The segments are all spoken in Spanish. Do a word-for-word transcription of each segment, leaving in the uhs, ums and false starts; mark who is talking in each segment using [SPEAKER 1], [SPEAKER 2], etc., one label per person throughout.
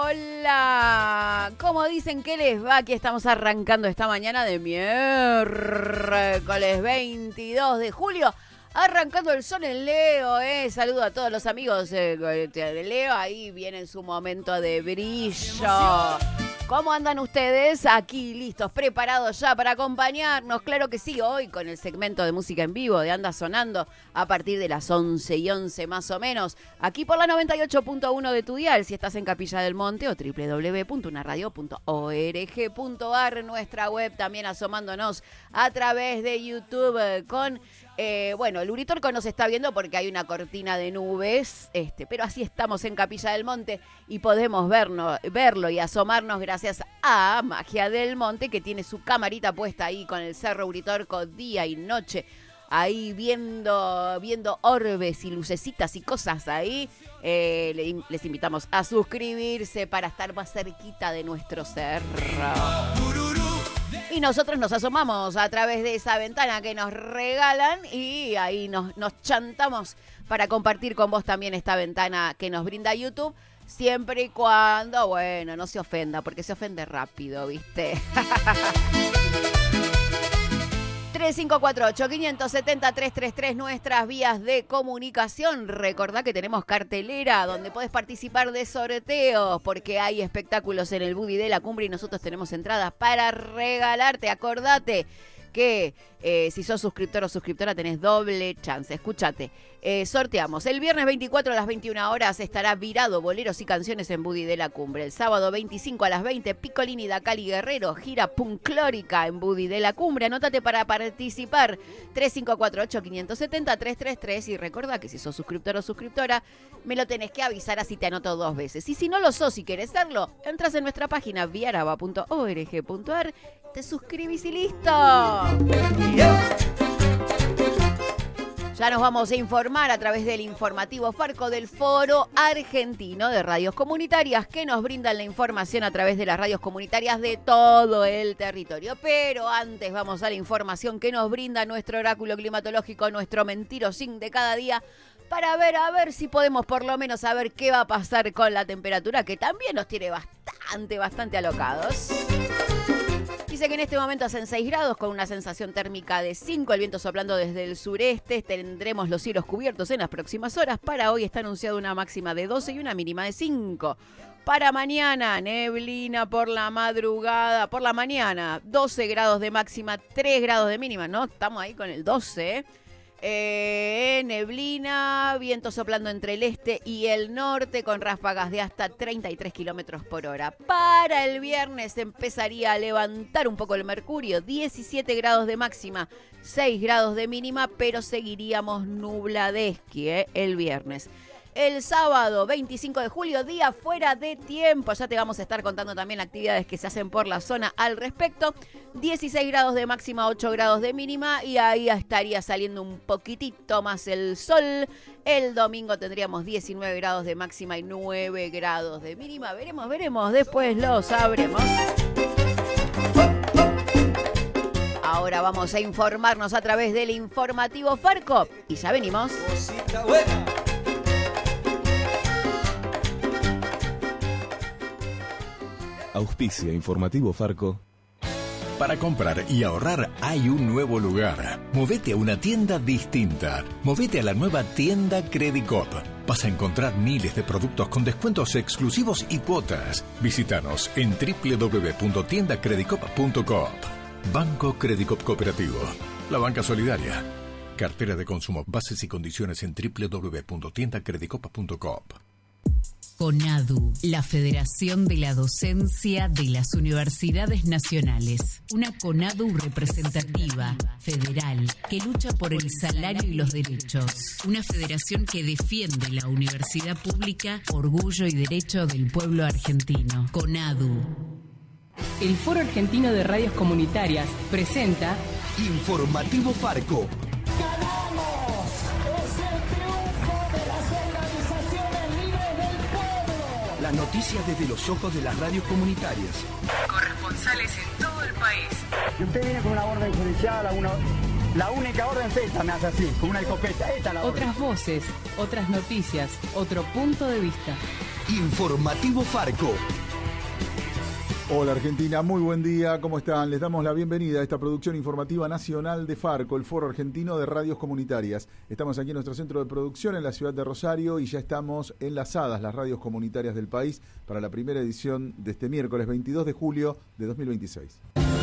[SPEAKER 1] hola. ¿Cómo dicen que les va? Aquí estamos arrancando esta mañana de miércoles veintidós de julio. Arrancando el sol en Leo, eh. Saludo a todos los amigos eh, de Leo. Ahí viene su momento de brillo. ¿Cómo andan ustedes? Aquí listos, preparados ya para acompañarnos. Claro que sí, hoy con el segmento de música en vivo de Anda Sonando a partir de las once y once más o menos. Aquí por la noventa y ocho punto uno de tu dial, si estás en Capilla del Monte, o doble u doble u doble u punto una radio punto org punto ar, nuestra web también asomándonos a través de YouTube con... Eh, bueno, el Uritorco nos está viendo porque hay una cortina de nubes, este, pero así estamos en Capilla del Monte y podemos vernos, verlo y asomarnos gracias a Magia del Monte, que tiene su camarita puesta ahí con el Cerro Uritorco día y noche, ahí viendo, viendo orbes y lucecitas y cosas ahí. Eh, le, les invitamos a suscribirse para estar más cerquita de nuestro cerro. Y nosotros nos asomamos a través de esa ventana que nos regalan y ahí nos, nos chantamos para compartir con vos también esta ventana que nos brinda YouTube, siempre y cuando, bueno, no se ofenda, porque se ofende rápido, ¿viste? tres cinco cuatro ocho, cinco siete cero, tres tres tres, nuestras vías de comunicación. Recordá que tenemos cartelera donde podés participar de sorteos porque hay espectáculos en el Buddy de la Cumbre y nosotros tenemos entradas para regalarte. Acordate que eh, si sos suscriptor o suscriptora tenés doble chance. Escúchate, eh, sorteamos. El viernes veinticuatro a las veintiuna horas estará Virado, boleros y canciones en Buddy de la Cumbre. El sábado veinticinco a las veinte, Piccolini, Dacal y Guerrero, gira Punclórica en Buddy de la Cumbre. Anótate para participar, tres cinco cuatro ocho, cinco siete cero, tres tres tres. Y recordá que si sos suscriptor o suscriptora, me lo tenés que avisar, así te anoto dos veces. Y si no lo sos y querés serlo, entras en nuestra página viaraba punto org punto ar, te suscribís y listo. Ya nos vamos a informar a través del informativo Farco del Foro Argentino de Radios Comunitarias, que nos brindan la información a través de las radios comunitarias de todo el territorio. Pero antes vamos a la información que nos brinda nuestro oráculo climatológico, nuestro mentirosín de cada día, para ver, a ver si podemos por lo menos saber qué va a pasar con la temperatura, que también nos tiene bastante, bastante alocados. Dice que en este momento hacen seis grados con una sensación térmica de cinco, el viento soplando desde el sureste, tendremos los cielos cubiertos en las próximas horas. Para hoy está anunciada una máxima de doce y una mínima de cinco. Para mañana, neblina por la madrugada, por la mañana, doce grados de máxima, tres grados de mínima, ¿no? Estamos ahí con el doce, ¿eh? Eh, neblina, viento soplando entre el este y el norte con ráfagas de hasta treinta y tres kilómetros por hora. Para el viernes empezaría a levantar un poco el mercurio, diecisiete grados de máxima, seis grados de mínima, pero seguiríamos nubladesqui, ¿eh? El viernes. El sábado veinticinco de julio, día fuera de tiempo. Ya te vamos a estar contando también actividades que se hacen por la zona al respecto. dieciséis grados de máxima, ocho grados de mínima y ahí estaría saliendo un poquitito más el sol. El domingo tendríamos diecinueve grados de máxima y nueve grados de mínima. Veremos, veremos, después lo sabremos. Ahora vamos a informarnos a través del informativo Farco y ya venimos.
[SPEAKER 2] Auspicia Informativo Farco.
[SPEAKER 3] Para comprar y ahorrar hay un nuevo lugar. Movete a una tienda distinta. Movete a la nueva tienda Credicop. Vas a encontrar miles de productos con descuentos exclusivos y cuotas. Visítanos en doble u doble u doble u punto tienda credicop punto coop. Banco Credicop Cooperativo. La banca solidaria. Cartera de consumo. Bases y condiciones en doble u doble u doble u punto tienda credicop punto coop.
[SPEAKER 4] CONADU, la Federación de la Docencia de las Universidades Nacionales. Una CONADU representativa, federal, que lucha por el salario y los derechos. Una federación que defiende la universidad pública, orgullo y derecho del pueblo argentino. CONADU.
[SPEAKER 5] El Foro Argentino de Radios Comunitarias presenta
[SPEAKER 6] Informativo Farco. Las noticias desde los ojos de las radios comunitarias.
[SPEAKER 4] Corresponsales en todo el país.
[SPEAKER 7] Y usted viene con una orden judicial, una, la única orden es esta, me hace así, con una escopeta. Esta es la orden.
[SPEAKER 5] Otras voces, otras noticias, otro punto de vista.
[SPEAKER 6] Informativo Farco.
[SPEAKER 8] Hola Argentina, muy buen día, ¿cómo están? Les damos la bienvenida a esta producción informativa nacional de Farco, el Foro Argentino de Radios Comunitarias. Estamos aquí en nuestro centro de producción en la ciudad de Rosario y ya estamos enlazadas las radios comunitarias del país para la primera edición de este miércoles veintidós de julio de dos mil veintiséis.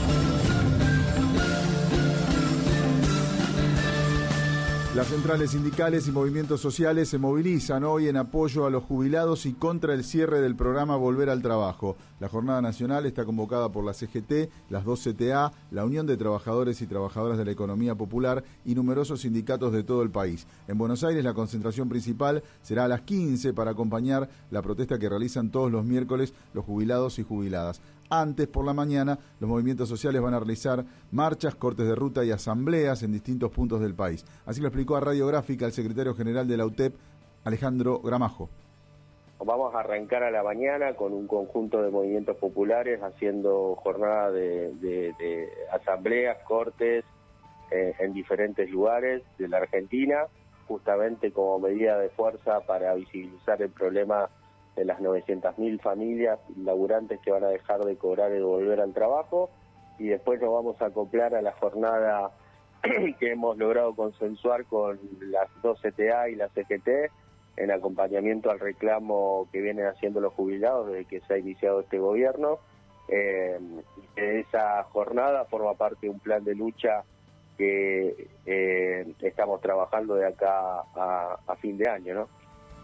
[SPEAKER 8] Las centrales sindicales y movimientos sociales se movilizan hoy en apoyo a los jubilados y contra el cierre del programa Volver al Trabajo. La jornada nacional está convocada por la C G T, las dos C T A, la Unión de Trabajadores y Trabajadoras de la Economía Popular y numerosos sindicatos de todo el país. En Buenos Aires la concentración principal será a las quince para acompañar la protesta que realizan todos los miércoles los jubilados y jubiladas. Antes, por la mañana, los movimientos sociales van a realizar marchas, cortes de ruta y asambleas en distintos puntos del país. Así lo explicó a Radiográfica el secretario general de la U T E P, Alejandro Gramajo.
[SPEAKER 9] Vamos a arrancar a la mañana con un conjunto de movimientos populares haciendo jornada de, de, de asambleas, cortes eh, en diferentes lugares de la Argentina, justamente como medida de fuerza para visibilizar el problema de las novecientas mil familias laburantes que van a dejar de cobrar el volver al trabajo, y después nos vamos a acoplar a la jornada que hemos logrado consensuar con las dos C T A y la C G T en acompañamiento al reclamo que vienen haciendo los jubilados desde que se ha iniciado este gobierno. Eh, de esa jornada forma parte de un plan de lucha que eh, estamos trabajando de acá a, a fin de año, ¿no?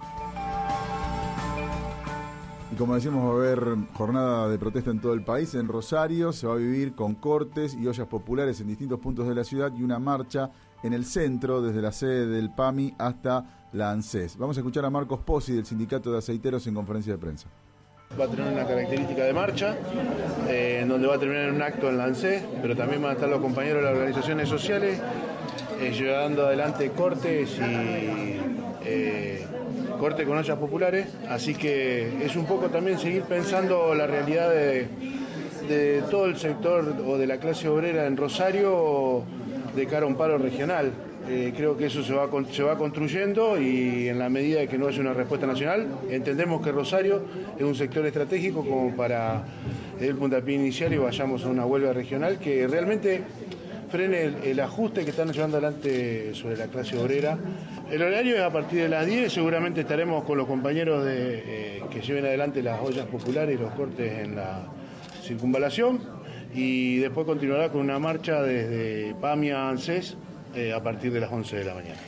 [SPEAKER 8] Y como decíamos, va a haber jornada de protesta en todo el país. En Rosario se va a vivir con cortes y ollas populares en distintos puntos de la ciudad y una marcha en el centro, desde la sede del P A M I hasta la ANSES. Vamos a escuchar a Marcos Pozzi del Sindicato de Aceiteros en conferencia de prensa.
[SPEAKER 10] Va a tener una característica de marcha, eh, en donde va a terminar en un acto en la ANSES, pero también van a estar los compañeros de las organizaciones sociales eh, llevando adelante cortes y eh, corte con ollas populares, así que es un poco también seguir pensando la realidad de, de todo el sector o de la clase obrera en Rosario de cara a un paro regional. Eh, creo que eso se va, se va construyendo y en la medida de que no haya una respuesta nacional, entendemos que Rosario es un sector estratégico como para el puntapié inicial y vayamos a una huelga regional que realmente frene el, el ajuste que están llevando adelante sobre la clase obrera. El horario es a partir de las diez, seguramente estaremos con los compañeros de, eh, que lleven adelante las ollas populares y los cortes en la circunvalación, y después continuará con una marcha desde P A M I a ANSES eh, a partir de las once de la mañana.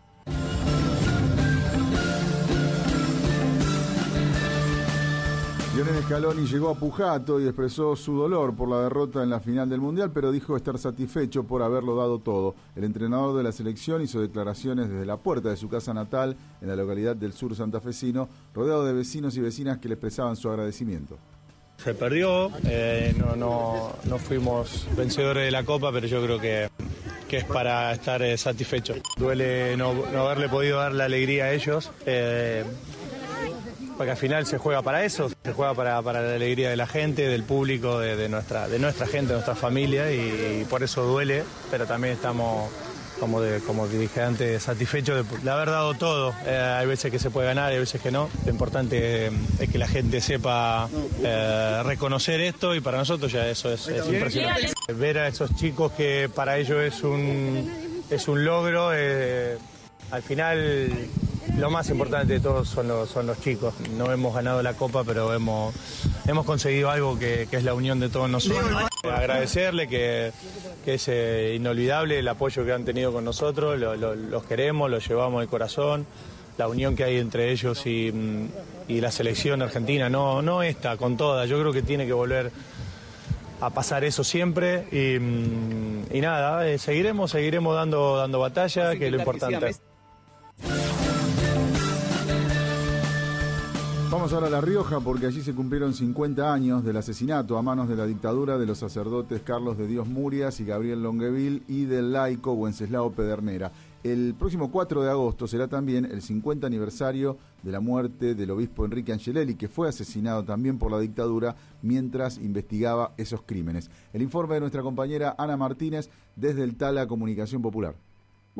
[SPEAKER 8] Lionel Scaloni llegó a Pujato y expresó su dolor por la derrota en la final del Mundial, pero dijo estar satisfecho por haberlo dado todo. El entrenador de la selección hizo declaraciones desde la puerta de su casa natal, en la localidad del sur santafesino, rodeado de vecinos y vecinas que le expresaban su agradecimiento.
[SPEAKER 11] Se perdió, eh, no, no, no fuimos vencedores de la Copa, pero yo creo que, que es para estar eh, satisfecho. Duele no, no haberle podido dar la alegría a ellos. Eh, Porque al final se juega para eso, se juega para, para la alegría de la gente, del público, de, de, nuestra, de nuestra gente, de nuestra familia, y, y por eso duele, pero también estamos, como, de, como dije antes, satisfechos de, de haber dado todo. Eh, hay veces que se puede ganar, hay veces que no. Lo importante eh, es que la gente sepa eh, reconocer esto, y para nosotros ya eso es, es impresionante. Ver a esos chicos que para ellos es un, es un logro, eh, al final... Lo más importante de todos son los, son los chicos. No hemos ganado la Copa, pero hemos, hemos conseguido algo que, que es la unión de todos nosotros. Agradecerle que, que es eh, inolvidable el apoyo que han tenido con nosotros, lo, lo, los queremos, los llevamos al corazón, la unión que hay entre ellos y, y la selección argentina, no, no esta, con todas. Yo creo que tiene que volver a pasar eso siempre y, y nada, eh, seguiremos, seguiremos dando, dando batalla, que es lo importante.
[SPEAKER 8] Vamos ahora a La Rioja porque allí se cumplieron cincuenta años del asesinato a manos de la dictadura de los sacerdotes Carlos de Dios Murias y Gabriel Longueville y del laico Wenceslao Pedernera. El próximo cuatro de agosto será también el cincuenta aniversario de la muerte del obispo Enrique Angelelli, que fue asesinado también por la dictadura mientras investigaba esos crímenes. El informe de nuestra compañera Ana Martínez desde el Tala Comunicación Popular.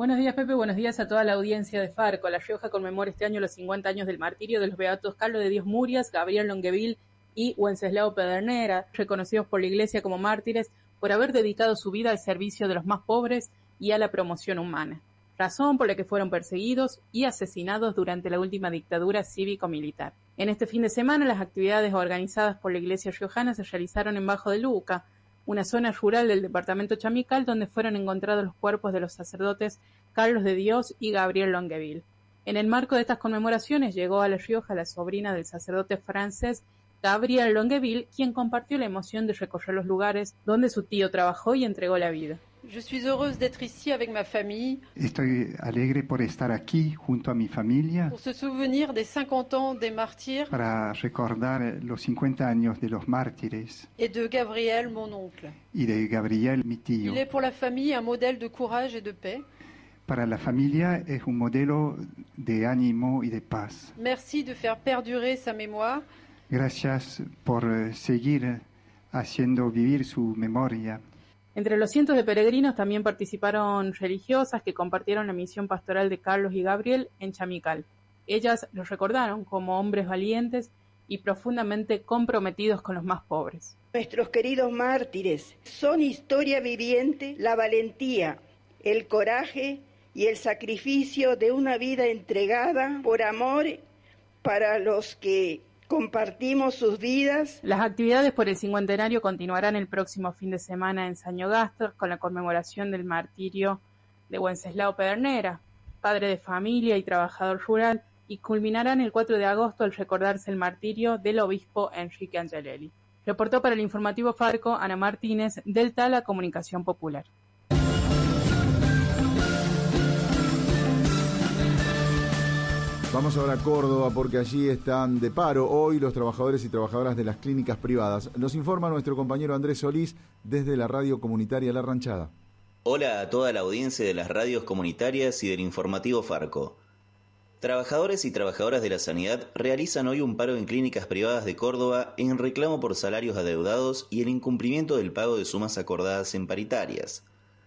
[SPEAKER 5] Buenos días, Pepe. Buenos días a toda la audiencia de Farco. La Rioja conmemora este año los cincuenta años del martirio de los beatos Carlos de Dios Murias, Gabriel Longueville y Wenceslao Pedernera, reconocidos por la Iglesia como mártires por haber dedicado su vida al servicio de los más pobres y a la promoción humana, razón por la que fueron perseguidos y asesinados durante la última dictadura cívico-militar. En este fin de semana, las actividades organizadas por la Iglesia riojana se realizaron en Bajo de Luca, una zona rural del departamento Chamical, donde fueron encontrados los cuerpos de los sacerdotes Carlos de Dios y Gabriel Longueville. En el marco de estas conmemoraciones llegó a La Rioja la sobrina del sacerdote francés Gabriel Longueville, quien compartió la emoción de recorrer los lugares donde su tío trabajó y entregó la vida.
[SPEAKER 12] Je suis heureuse d'être ici avec ma famille.
[SPEAKER 13] Estoy alegre por estar aquí junto a mi familia.
[SPEAKER 12] Pour se souvenir des cinquante ans des martyrs.
[SPEAKER 13] Para recordar los cincuenta años de los mártires.
[SPEAKER 12] Et de Gabriel, mon oncle.
[SPEAKER 13] Y de Gabriel, mi tío.
[SPEAKER 12] Il est pour la famille un modèle de courage et de paix.
[SPEAKER 13] Para la familia es un modelo de ánimo y de paz.
[SPEAKER 12] Merci de faire perdurer sa mémoire.
[SPEAKER 13] Gracias por seguir haciendo vivir su memoria.
[SPEAKER 5] Entre los cientos de peregrinos también participaron religiosas que compartieron la misión pastoral de Carlos y Gabriel en Chamical. Ellas los recordaron como hombres valientes y profundamente comprometidos con los más pobres.
[SPEAKER 14] Nuestros queridos mártires son historia viviente, la valentía, el coraje y el sacrificio de una vida entregada por amor para los que compartimos sus vidas.
[SPEAKER 5] Las actividades por el cincuentenario continuarán el próximo fin de semana en Sañogastos con la conmemoración del martirio de Wenceslao Pedernera, padre de familia y trabajador rural, y culminarán el cuatro de agosto al recordarse el martirio del obispo Enrique Angelelli. Reportó para el informativo Farco Ana Martínez, del Tala Comunicación Popular.
[SPEAKER 8] Vamos ahora a Córdoba porque allí están de paro hoy los trabajadores y trabajadoras de las clínicas privadas. Nos informa nuestro compañero Andrés Solís desde la radio comunitaria La Ranchada.
[SPEAKER 15] Hola a toda la audiencia de las radios comunitarias y del informativo Farco. Trabajadores y trabajadoras de la sanidad realizan hoy un paro en clínicas privadas de Córdoba en reclamo por salarios adeudados y el incumplimiento del pago de sumas acordadas en paritarias.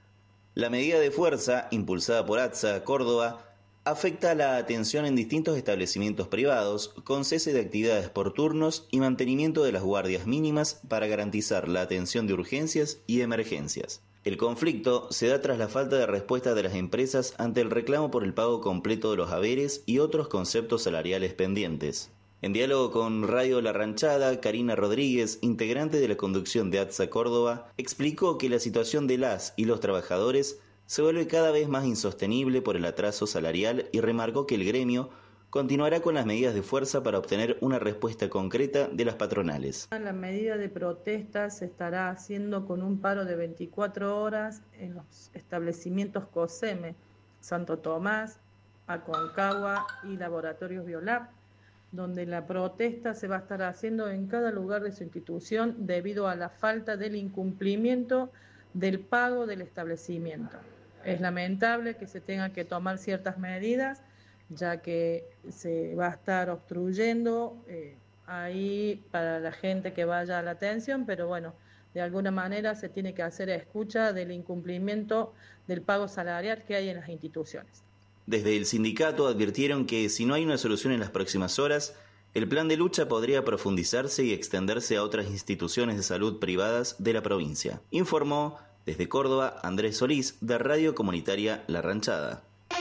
[SPEAKER 15] La medida de fuerza, impulsada por ATSA Córdoba, afecta la atención en distintos establecimientos privados, con cese de actividades por turnos y mantenimiento de las guardias mínimas para garantizar la atención de urgencias y emergencias. El conflicto se da tras la falta de respuesta de las empresas ante el reclamo por el pago completo de los haberes y otros conceptos salariales pendientes. En diálogo con Radio La Ranchada, Karina Rodríguez, integrante de la conducción de ATSA Córdoba, explicó que la situación de las y los trabajadores se vuelve cada vez más insostenible por el atraso salarial y remarcó que el gremio continuará con las medidas de fuerza para obtener una respuesta concreta de las patronales.
[SPEAKER 16] La medida de protesta se estará haciendo con un paro de veinticuatro horas en los establecimientos COSEME, Santo Tomás, Aconcagua y Laboratorios Biolab, donde la protesta se va a estar haciendo en cada lugar de su institución debido a la falta del incumplimiento del pago del establecimiento. Es lamentable que se tengan que tomar ciertas medidas, ya que se va a estar obstruyendo eh, ahí para la gente que vaya a la atención, pero bueno, de alguna manera se tiene que hacer escucha del incumplimiento del pago salarial que hay en las instituciones.
[SPEAKER 15] Desde el sindicato advirtieron que si no hay una solución en las próximas horas, el plan de lucha podría profundizarse y extenderse a otras instituciones de salud privadas de la provincia. Informó desde Córdoba Andrés Solís, de Radio Comunitaria La Ranchada.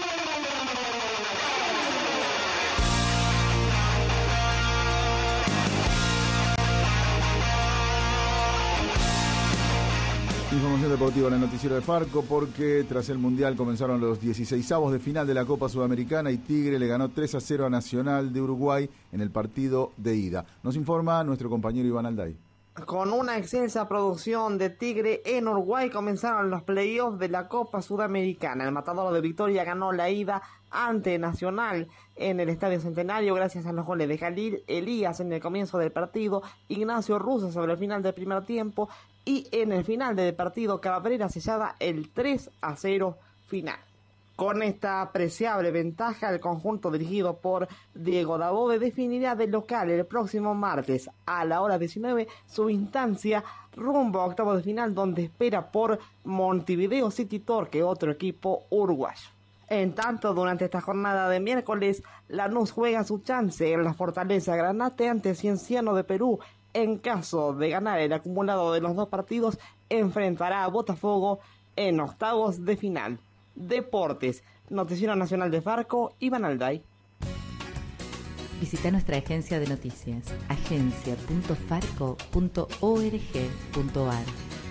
[SPEAKER 8] Información deportiva en el noticiero de Farco porque tras el Mundial comenzaron los dieciseisavos de final de la Copa Sudamericana y Tigre le ganó tres a cero a Nacional de Uruguay en el partido de ida. Nos informa nuestro compañero Iván Alday.
[SPEAKER 17] Con una extensa producción de Tigre en Uruguay comenzaron los playoffs de la Copa Sudamericana. El Matador de Victoria ganó la ida ante Nacional en el Estadio Centenario gracias a los goles de Jalil Elías en el comienzo del partido, Ignacio Russo sobre el final del primer tiempo y en el final del partido Cabrera sellaba el tres a cero final. Con esta apreciable ventaja, el conjunto dirigido por Diego Dabove definirá de local el próximo martes a la hora diecinueve su instancia rumbo a octavos de final, donde espera por Montevideo City Torque, otro equipo uruguayo. En tanto, durante esta jornada de miércoles, Lanús juega su chance en la Fortaleza Granate ante Cienciano de Perú. En caso de ganar el acumulado de los dos partidos, enfrentará a Botafogo en octavos de final. Deportes, Noticiero Nacional de Farco, Iván Alday.
[SPEAKER 18] Visita nuestra agencia de noticias, agencia punto farco punto org punto ar.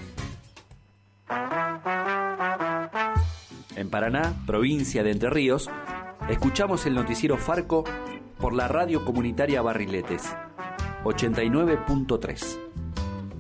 [SPEAKER 19] En Paraná, provincia de Entre Ríos, escuchamos el noticiero Farco por la radio comunitaria Barriletes, ochenta y nueve punto tres.